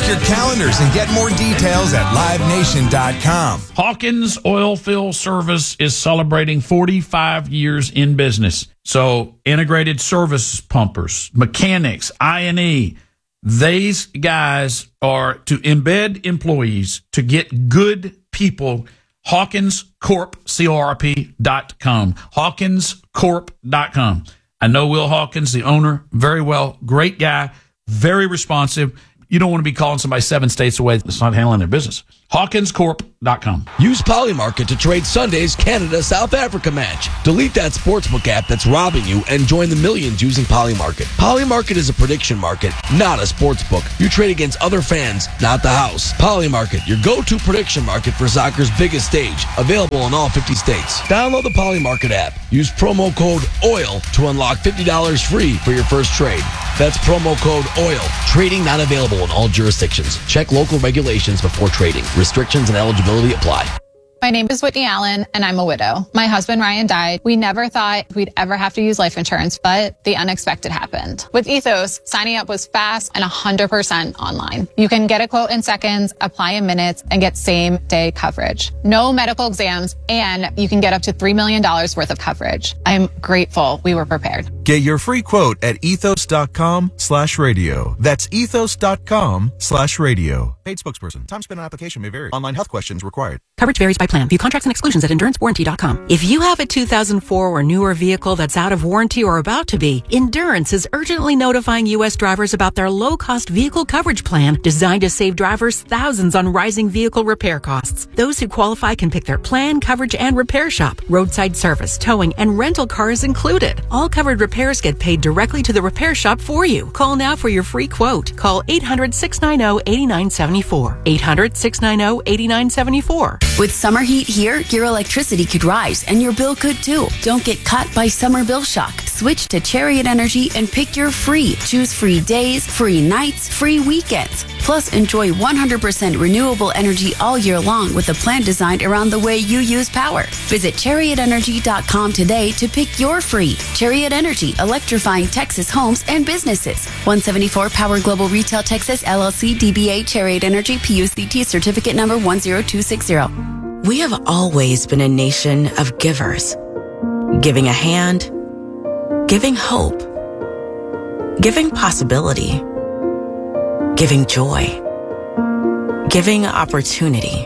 your calendars and get more details at livenation.com. Hawkins Oilfield Service is celebrating 45 years in business. So integrated service pumpers, mechanics, I&E, these guys are to embed employees to get good people. HawkinsCorp.com. HawkinsCorp.com. I know Will Hawkins, the owner, very well. Great guy, very responsive. You don't want to be calling somebody 7 states away that's not handling their business. HawkinsCorp.com. Use Polymarket to trade Sunday's Canada-South Africa match. Delete that sportsbook app that's robbing you and join the millions using Polymarket. Polymarket is a prediction market, not a sportsbook. You trade against other fans, not the house. Polymarket, your go-to prediction market for soccer's biggest stage. Available in all 50 states. Download the Polymarket app. Use promo code OIL to unlock $50 free for your first trade. That's promo code OIL. Trading not available in all jurisdictions. Check local regulations before trading. Restrictions and eligibility apply. My name is Whitney Allen, and I'm a widow. My husband, Ryan, died. We never thought we'd ever have to use life insurance, but the unexpected happened. With Ethos, signing up was fast and 100% online. You can get a quote in seconds, apply in minutes, and get same-day coverage. No medical exams, and you can get up to $3 million worth of coverage. I'm grateful we were prepared. Get your free quote at ethos.com/radio. That's ethos.com/radio. Paid spokesperson. Time spent on application may vary. Online health questions required. Coverage varies by plan. View contracts and exclusions at endurancewarranty.com. If you have a 2004 or newer vehicle that's out of warranty or about to be, Endurance is urgently notifying U.S. drivers about their low-cost vehicle coverage plan designed to save drivers thousands on rising vehicle repair costs. Those who qualify can pick their plan, coverage, and repair shop. Roadside service, towing, and rental cars included. All covered repairs get paid directly to the repair shop for you. Call now for your free quote. Call 800-690-8974. 800-690-8974. With summer heat here, your electricity could rise and your bill could too. Don't get caught by summer bill shock. Switch to Chariot Energy and pick your free. Choose free days, free nights, free weekends. Plus, enjoy 100% renewable energy all year long with a plan designed around the way you use power. Visit ChariotEnergy.com today to pick your free. Chariot Energy, electrifying Texas homes and businesses. 174 Power Global Retail Texas, LLC, DBA, Chariot Energy, PUCT, certificate number 10260. We have always been a nation of givers. Giving a hand, giving hope, giving possibility, giving joy, giving opportunity,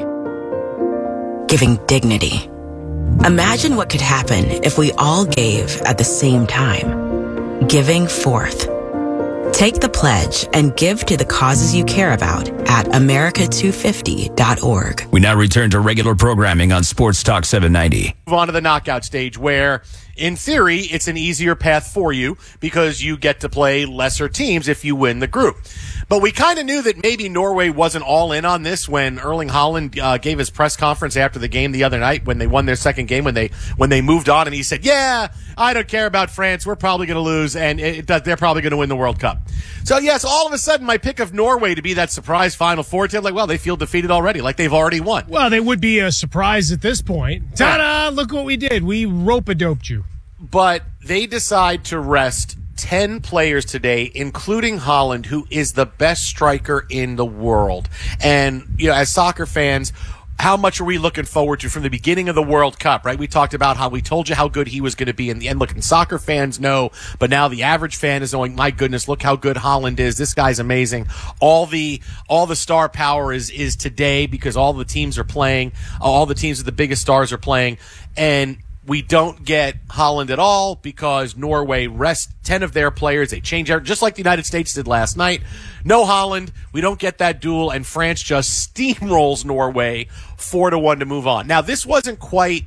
giving dignity. Imagine what could happen if we all gave at the same time. Giving forth. Take the pledge and give to the causes you care about at America250.org. We now return to regular programming on Sports Talk 790. Move on to the knockout stage where, in theory, it's an easier path for you because you get to play lesser teams if you win the group. But we kind of knew that maybe Norway wasn't all in on this when Erling Haaland gave his press conference after the game the other night when they won their second game, when they moved on, and he said, yeah, I don't care about France. We're probably going to lose, and they're probably going to win the World Cup. So, yes, all of a sudden my pick of Norway to be that surprise Final Four team, like, well, they feel defeated already, like they've already won. Well, they would be a surprise at this point. Ta-da! Look what we did. We rope-a-doped you. But they decide to rest 10 players today, including Haaland, who is the best striker in the world. And, you know, as soccer fans, how much are we looking forward to from the beginning of the World Cup, right? We talked about how we told you how good he was going to be in the end. Look, and soccer fans know, but now the average fan is going, my goodness, look how good Haaland is. This guy's amazing. All the star power is today because all the teams are playing. All the teams with the biggest stars are playing. And we don't get Haaland at all because Norway rests 10 of their players. They change out, just like the United States did last night. No Haaland. We don't get that duel, and France just steamrolls Norway 4-1 to move on. Now, this wasn't quite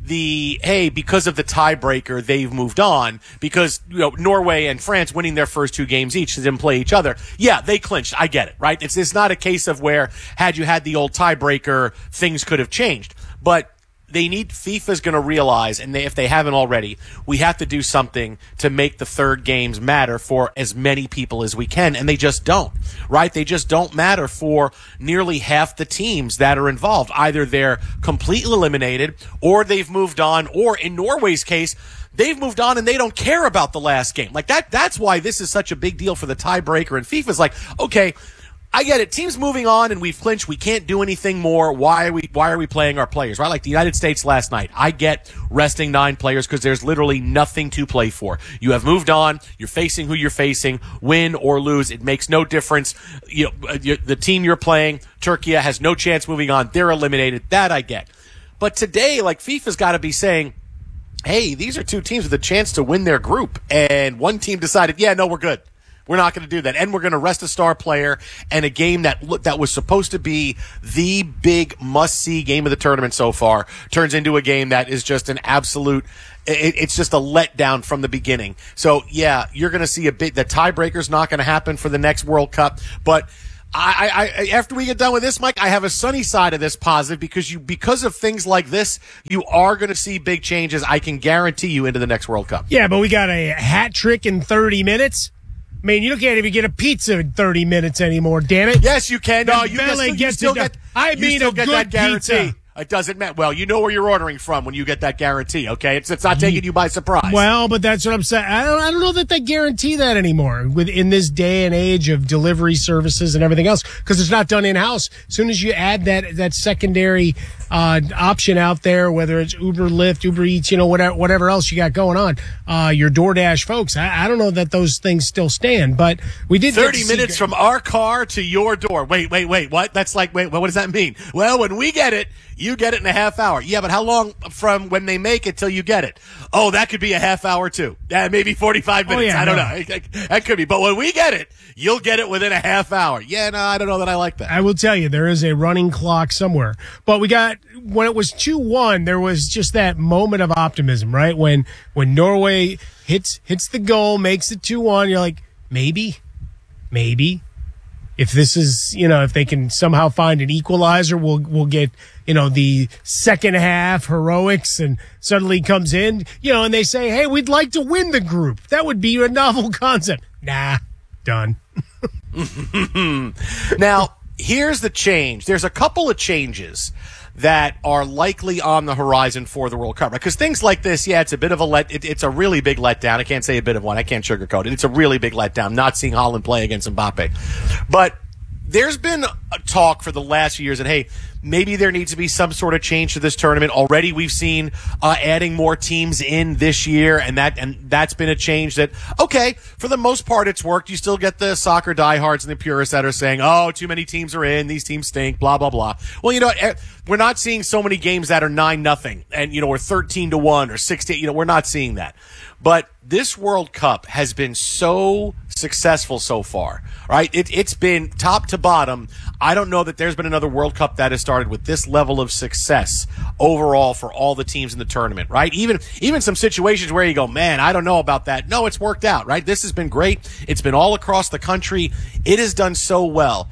because of the tiebreaker, they've moved on because, you know, Norway and France winning their first 2 games each didn't play each other. Yeah, they clinched. I get it, right? It's not a case of where had you had the old tiebreaker, things could have changed. But FIFA's going to realize, and if they haven't already, we have to do something to make the third games matter for as many people as we can, and they just don't, right? They just don't matter for nearly half the teams that are involved. Either they're completely eliminated, or they've moved on, or in Norway's case, they've moved on and they don't care about the last game. Like that's why this is such a big deal for the tiebreaker, and FIFA's like, okay, I get it. Teams moving on and we've clinched. We can't do anything more. Why are we playing our players, right? Like the United States last night. I get resting 9 players because there's literally nothing to play for. You have moved on. You're facing who you're facing. Win or lose, it makes no difference. The team you're playing, Turkey, has no chance moving on. They're eliminated. That I get. But today, like, FIFA's got to be saying, hey, these are 2 teams with a chance to win their group. And one team decided, yeah, no, we're good. We're not going to do that. And we're going to rest a star player, and a game that was supposed to be the big must-see game of the tournament so far turns into a game that is just an absolute it's just a letdown from the beginning. So, yeah, you're going to see the tiebreaker's not going to happen for the next World Cup. But I after we get done with this, Mike, I have a sunny side of this positive because of things like this, you are going to see big changes. I can guarantee you into the next World Cup. Yeah, but we got a hat trick in 30 minutes. I mean, you can't even get a pizza in 30 minutes anymore, damn it. Yes, you can. No, you still get a good pizza. It doesn't matter. Well, you know where you're ordering from when you get that guarantee, okay? It's not taking you by surprise. Well, but that's what I'm saying. I don't know that they guarantee that anymore in this day and age of delivery services and everything else, because it's not done in-house. As soon as you add that secondary option out there, whether it's Uber, Lyft, Uber Eats, whatever else you got going on, your DoorDash folks, I don't know that those things still stand, but we did 30 minutes from our car to your door. Wait, what? That's like, what does that mean? Well, when we get it, you get it in a half hour. Yeah, but how long from when they make it till you get it? Oh, that could be a half hour too. Yeah, maybe 45 minutes. Yeah, I don't know. That could be. But when we get it, you'll get it within a half hour. Yeah, no, I don't know that I like that. I will tell you, there is a running clock somewhere. But when it was 2-1, there was just that moment of optimism, right? When Norway hits the goal, makes it 2-1, you're like, maybe. If this is, if they can somehow find an equalizer, we'll get, the second half heroics, and suddenly comes in, and they say, hey, we'd like to win the group. That would be a novel concept. Nah, done. Now, here's the change. There's a couple of changes that are likely on the horizon for the World Cup, right? Because things like this, yeah, it's a bit of it's a really big letdown. I can't say a bit of one. I can't sugarcoat it. It's a really big letdown not seeing Holland play against Mbappe. But there's been a talk for the last few years that, hey, maybe there needs to be some sort of change to this tournament. Already we've seen adding more teams in this year, and that's been a change that, okay, for the most part it's worked. You still get the soccer diehards and the purists that are saying, oh, too many teams are in, these teams stink, blah, blah, blah. Well, we're not seeing so many games that are 9-0 and, or 13-1 or 6-8. We're not seeing that. But this World Cup has been so successful so far, right? It's been top to bottom. I don't know that there's been another World Cup that has started with this level of success overall for all the teams in the tournament, right? Even some situations where you go, man, I don't know about that. No, it's worked out, right? This has been great. It's been all across the country. It has done so well.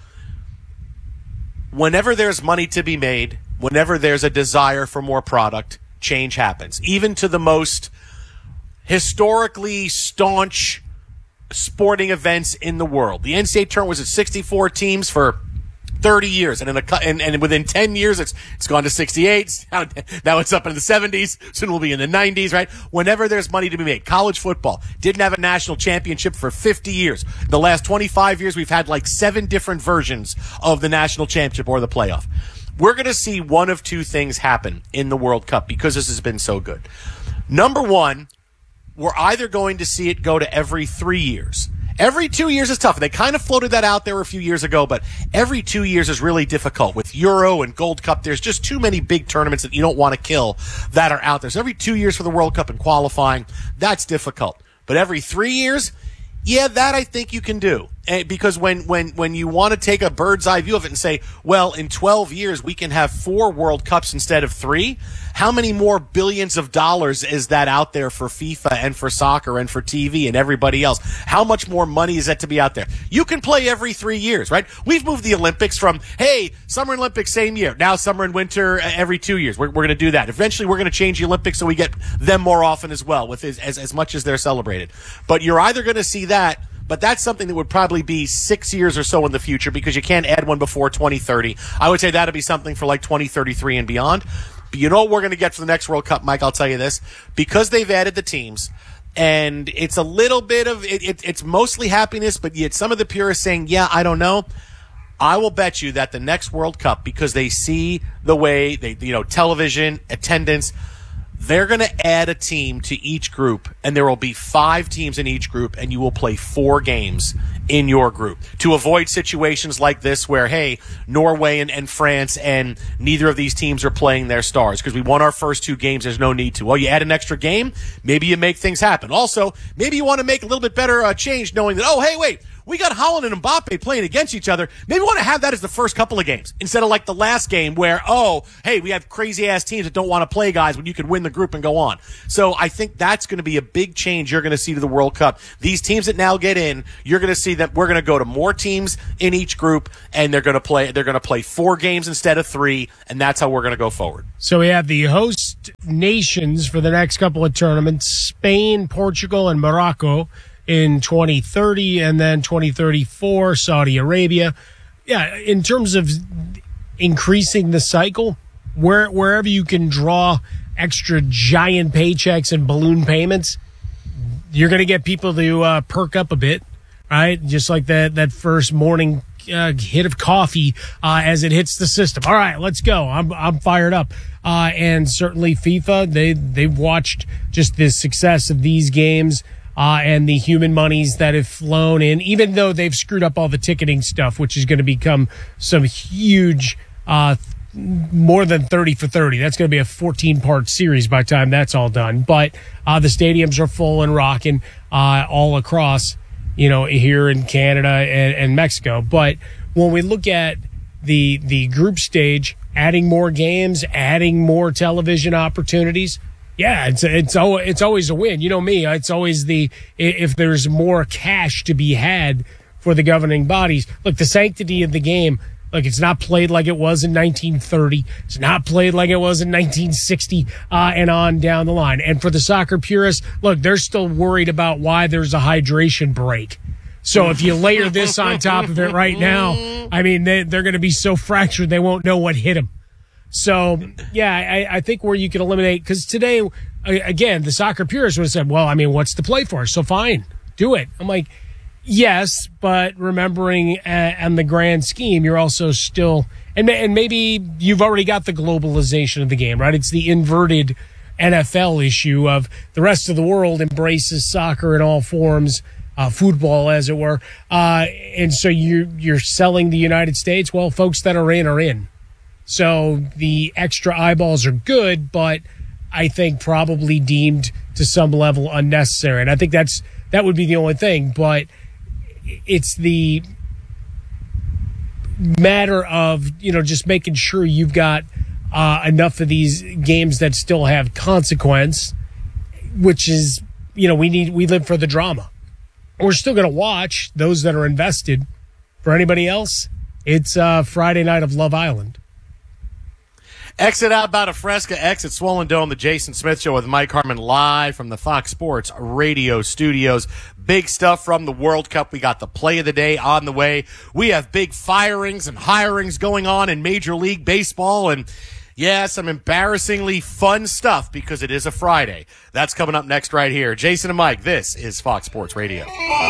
Whenever there's money to be made, whenever there's a desire for more product, change happens. Even to the most historically staunch sporting events in the world. The NCAA tournament was at 64 teams for 30 years, and within 10 years, it's gone to 68. Now it's up in the 70s. Soon we'll be in the 90s, right? Whenever there's money to be made. College football didn't have a national championship for 50 years. The last 25 years, we've had like 7 different versions of the national championship or the playoff. We're going to see one of 2 things happen in the World Cup because this has been so good. Number one, we're either going to see it go to every 3 years. Every 2 years is tough. They kind of floated that out there a few years ago, but every 2 years is really difficult. With Euro and Gold Cup, there's just too many big tournaments that you don't want to kill that are out there. So every 2 years for the World Cup and qualifying, that's difficult. But every 3 years, yeah, that I think you can do. Because when you want to take a bird's eye view of it and say, well, in 12 years, we can have 4 World Cups instead of 3, how many more billions of dollars is that out there for FIFA and for soccer and for TV and everybody else? How much more money is that to be out there? You can play every 3 years, right? We've moved the Olympics from, hey, Summer Olympics same year. Now summer and winter every 2 years. We're going to do that. Eventually, we're going to change the Olympics so we get them more often as well, with as much as they're celebrated. But you're either going to see that, but that's something that would probably be 6 years or so in the future because you can't add one before 2030. I would say that'd be something for like 2033 and beyond. But you know what we're going to get for the next World Cup, Mike? I'll tell you this. Because they've added the teams, and it's a little bit of it's mostly happiness, but yet some of the purists saying, yeah, I don't know. I will bet you that the next World Cup, because they see the way television, attendance, they're going to add a team to each group, and there will be 5 teams in each group, and you will play 4 games in your group to avoid situations like this where, hey, Norway and France, and neither of these teams are playing their stars because we won our first 2 games. There's no need to. Well, you add an extra game, maybe you make things happen. Also, maybe you want to make a little bit better change knowing that, oh, hey, wait, we got Holland and Mbappe playing against each other. Maybe we want to have that as the first couple of games instead of like the last game where, oh, hey, we have crazy-ass teams that don't want to play guys when you can win the group and go on. So I think that's going to be a big change you're going to see to the World Cup. These teams that now get in, you're going to see that we're going to go to more teams in each group, and they're going to play 4 games instead of 3, and that's how we're going to go forward. So we have the host nations for the next couple of tournaments, Spain, Portugal, and Morocco in 2030, and then 2034, Saudi Arabia. Yeah, in terms of increasing the cycle, wherever you can draw extra giant paychecks and balloon payments, you're going to get people to perk up a bit, right? Just like that first morning hit of coffee as it hits the system. All right, let's go. I'm fired up. And certainly FIFA, they've watched just the success of these games and the human monies that have flown in, even though they've screwed up all the ticketing stuff, which is going to become some huge, more than 30 for 30. That's going to be a 14-part series by the time that's all done. But the stadiums are full and rocking all across, here in Canada and Mexico. But when we look at the group stage, adding more games, adding more television opportunities, yeah, it's always a win. You know me, it's always if there's more cash to be had for the governing bodies. Look, the sanctity of the game, look, it's not played like it was in 1930. It's not played like it was in 1960 and on down the line. And for the soccer purists, look, they're still worried about why there's a hydration break. So if you layer this on top of it right now, I mean, they're going to be so fractured they won't know what hit them. So, yeah, I think where you can eliminate, because today, again, the soccer purists would have said, well, I mean, what's the play for? So fine, do it. I'm like, yes, but remembering and the grand scheme, you're also still, and maybe you've already got the globalization of the game, right? It's the inverted NFL issue of the rest of the world embraces soccer in all forms, football, as it were. And so you're selling the United States. Well, folks that are in. So the extra eyeballs are good, but I think probably deemed to some level unnecessary. And I think that would be the only thing. But it's the matter of, just making sure you've got enough of these games that still have consequence, which is, we live for the drama. We're still going to watch those that are invested. For anybody else, it's Friday night of Love Island. Exit outbound of Fresca, exit Swollen Dome, the Jason Smith Show with Mike Harmon live from the Fox Sports Radio studios. Big stuff from the World Cup. We got the play of the day on the way. We have big firings and hirings going on in Major League Baseball, and yeah, some embarrassingly fun stuff because it is a Friday. That's coming up next right here. Jason and Mike, this is Fox Sports Radio.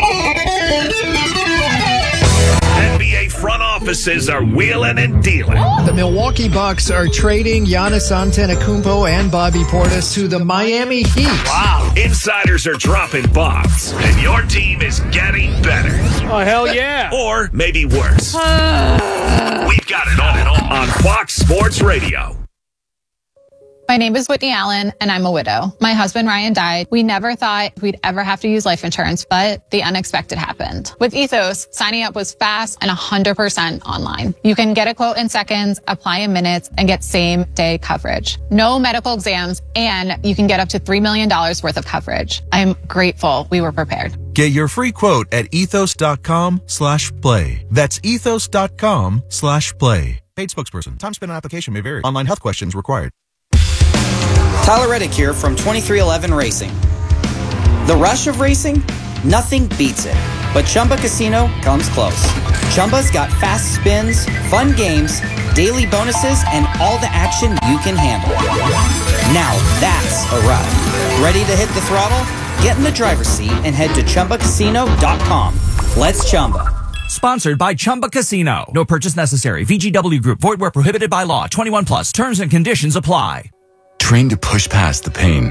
NBA front offices are wheeling and dealing. The Milwaukee Bucks are trading Giannis Antetokounmpo and Bobby Portis to the Miami Heat. Wow. Insiders are dropping bombs, and your team is getting better. Oh, hell yeah. Or maybe worse. We've got it all on Fox Sports Radio. My name is Whitney Allen, and I'm a widow. My husband, Ryan, died. We never thought we'd ever have to use life insurance, but the unexpected happened. With Ethos, signing up was fast and 100% online. You can get a quote in seconds, apply in minutes, and get same-day coverage. No medical exams, and you can get up to $3 million worth of coverage. I'm grateful we were prepared. Get your free quote at ethos.com/play. That's ethos.com/play. Paid spokesperson. Time spent on application may vary. Online health questions required. Tyler Reddick here from 2311 Racing. The rush of racing? Nothing beats it. But Chumba Casino comes close. Chumba's got fast spins, fun games, daily bonuses, and all the action you can handle. Now that's a ride. Ready to hit the throttle? Get in the driver's seat and head to ChumbaCasino.com. Let's Chumba. Sponsored by Chumba Casino. No purchase necessary. VGW Group. Void where prohibited by law. 21 plus. Terms and conditions apply. Train to push past the pain.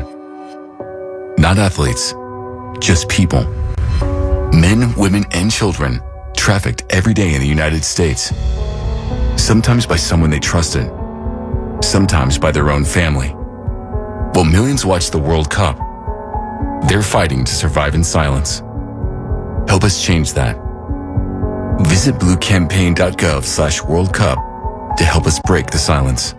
Not athletes, just people. Men, women, and children trafficked every day in the United States. Sometimes by someone they trusted. Sometimes by their own family. While millions watch the World Cup, they're fighting to survive in silence. Help us change that. Visit bluecampaign.gov/World Cup to help us break the silence.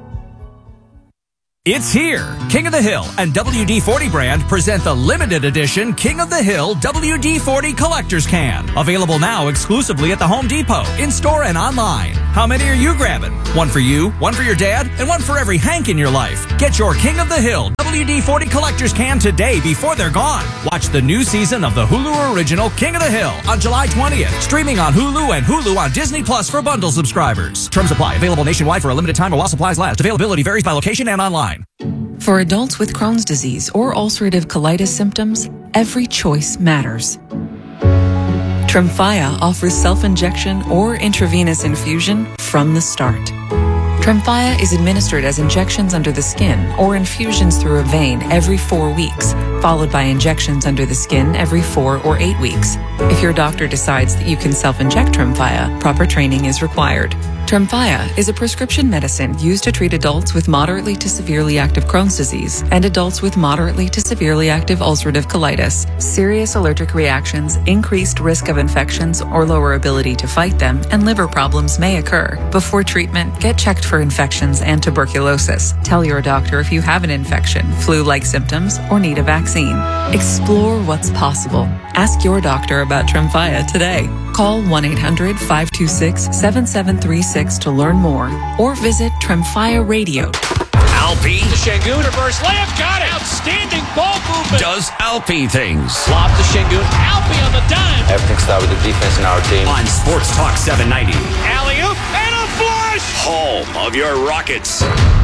It's here. King of the Hill and WD-40 brand present the limited edition King of the Hill WD-40 Collector's Can. Available now exclusively at the Home Depot, in-store and online. How many are you grabbing? One for you, one for your dad, and one for every Hank in your life. Get your King of the Hill WD-40 Collector's Can today before they're gone. Watch the new season of the Hulu original King of the Hill on July 20th. Streaming on Hulu and Hulu on Disney Plus for bundle subscribers. Terms apply. Available nationwide for a limited time or while supplies last. Availability varies by location and online. For adults with Crohn's disease or ulcerative colitis symptoms, every choice matters. Tremfya offers self-injection or intravenous infusion from the start. Tremfya is administered as injections under the skin or infusions through a vein every 4 weeks, followed by injections under the skin every 4 or 8 weeks. If your doctor decides that you can self-inject Tremfya, proper training is required. Tremfya is a prescription medicine used to treat adults with moderately to severely active Crohn's disease and adults with moderately to severely active ulcerative colitis. Serious allergic reactions, increased risk of infections or lower ability to fight them, and liver problems may occur. Before treatment, get checked for infections and tuberculosis. Tell your doctor if you have an infection, flu-like symptoms, or need a vaccine. Explore what's possible. Ask your doctor about Tremfya today. Call 1-800-526-7736 to learn more or visit Tremfya Radio. Alpi. The Şengün reverse layup, got it. Outstanding ball movement. Does Alpi things. Lob to Şengün. Alpi on the dime. Everything starts with the defense in our team. On Sports Talk 790. Alley-oop and a flush. Home of your Rockets.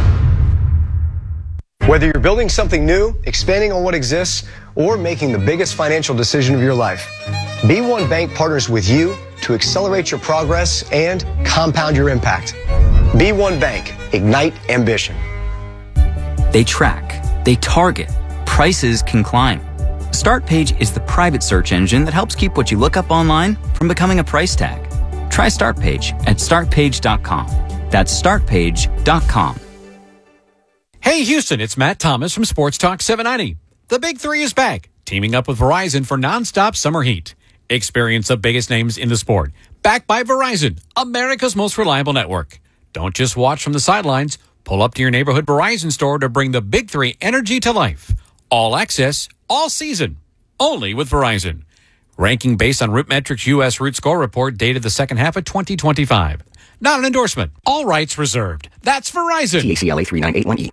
Whether you're building something new, expanding on what exists, or making the biggest financial decision of your life, B1 Bank partners with you to accelerate your progress and compound your impact. B1 Bank, ignite ambition. They track, they target, prices can climb. StartPage is the private search engine that helps keep what you look up online from becoming a price tag. Try StartPage at startpage.com. That's startpage.com. Hey Houston, it's Matt Thomas from Sports Talk 790. The Big Three is back, teaming up with Verizon for nonstop summer heat. Experience the biggest names in the sport, backed by Verizon, America's most reliable network. Don't just watch from the sidelines. Pull up to your neighborhood Verizon store to bring the Big Three energy to life. All access, all season, only with Verizon. Ranking based on RootMetrics U.S. Root Score Report dated the second half of 2025. Not an endorsement. All rights reserved. That's Verizon. TACLA 3981E.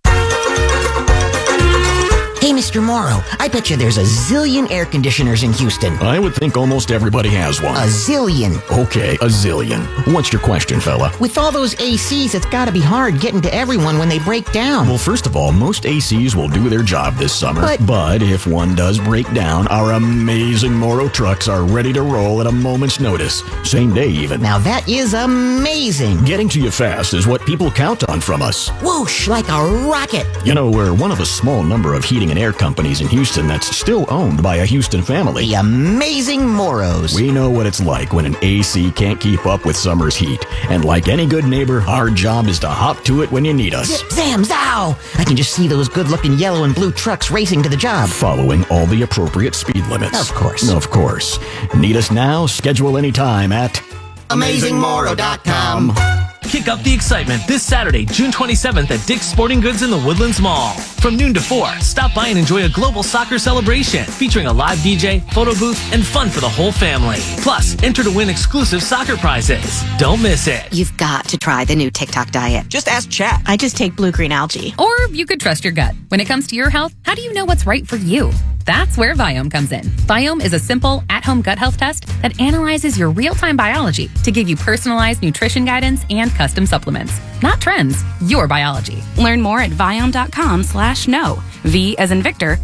Hey, Mr. Morrow, I bet you there's a zillion air conditioners in Houston. I would think almost everybody has one. A zillion. Okay, a zillion. What's your question, fella? With all those ACs, it's gotta be hard getting to everyone when they break down. Well, first of all, most ACs will do their job this summer. But if one does break down, our amazing Morrow trucks are ready to roll at a moment's notice. Same day, even. Now that is amazing. Getting to you fast is what people count on from us. Whoosh, like a rocket. You know, we're one of a small number of heating and air companies in Houston that's still owned by a Houston family. The amazing Morrows. We know what it's like when an AC can't keep up with summer's heat. And like any good neighbor, our job is to hop to it when you need us. Zip, zam, zow! I can just see those good-looking yellow and blue trucks racing to the job. Following all the appropriate speed limits. Of course. Of course. Need us now? Schedule anytime at AmazingMorrow.com. Kick up the excitement this Saturday, June 27th at Dick's Sporting Goods in the Woodlands Mall. From noon to 4, stop by and enjoy a global soccer celebration featuring a live DJ, photo booth, and fun for the whole family. Plus, enter to win exclusive soccer prizes. Don't miss it. You've got to try the new TikTok diet. Just ask Chat. I just take blue-green algae. Or you could trust your gut. When it comes to your health, how do you know what's right for you? That's where Viome comes in. Viome is a simple, at-home gut health test that analyzes your real-time biology to give you personalized nutrition guidance and custom supplements. Not trends, your biology. Learn more at Viome.com/ VIOME.com/know. V as in Victor,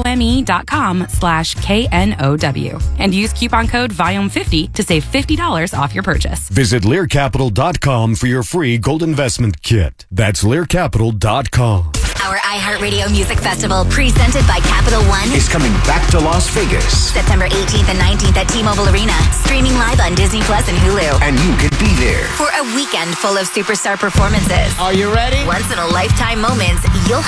IOME.com/KNOW. And use coupon code VIOME50 to save $50 off your purchase. Visit LearCapital.com for your free gold investment kit. That's LearCapital.com. Our iHeartRadio Music Festival, presented by Capital One, is coming back to Las Vegas. September 18th and 19th at T-Mobile Arena. Streaming live on Disney Plus and Hulu. And you could be there for a weekend full of superstar performances. Are you ready? Once-in-a-lifetime moments you'll